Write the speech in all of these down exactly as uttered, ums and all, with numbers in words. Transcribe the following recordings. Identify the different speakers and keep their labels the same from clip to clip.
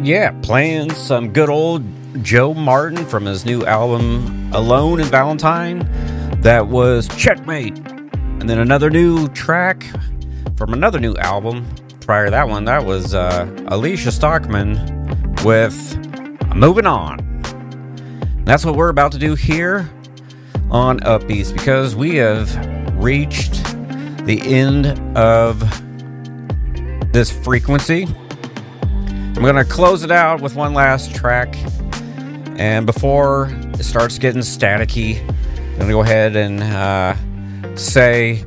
Speaker 1: Yeah, playing some good old Joe Martin from his new album Alone in Valentine. That was Checkmate. And then another new track from another new album. Prior to that one, that was uh, Alicia Stockman with Moving On. And that's what we're about to do here on Upbeats, because we have reached the end of this frequency. I'm going to close it out with one last track. And before it starts getting staticky, I'm going to go ahead and uh, say,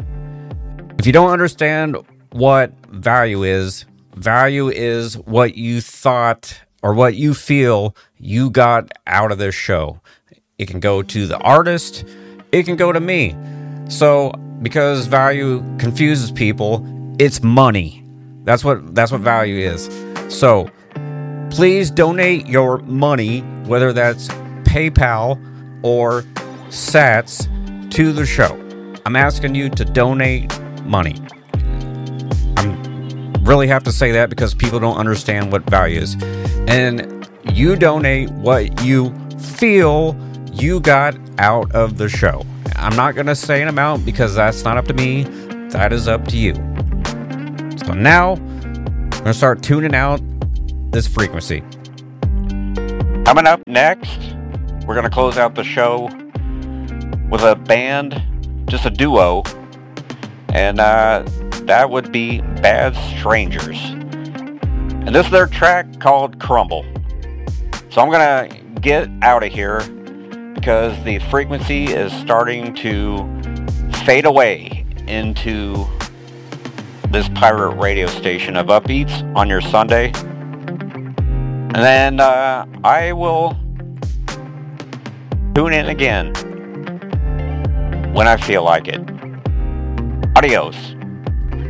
Speaker 1: if you don't understand what value is, value is what you thought or what you feel you got out of this show. It can go to the artist, it can go to me. So, because value confuses people, it's money. That's what that's what value is. So, please donate your money, whether that's PayPal or Sats, to the show. I'm asking you to donate money. I really have to say that because people don't understand what value is. And you donate what you feel you got out of the show. I'm not going to say an amount because that's not up to me. That is up to you. So now, I'm going to start tuning out this frequency. Coming up next, we're going to close out the show with a band, just a duo, and uh, that would be Bad Strangers. And this is their track called Crumble. So I'm going to get out of here because the frequency is starting to fade away into this pirate radio station of Upbeats on your Sunday. And then uh, I will tune in again when I feel like it. Adios.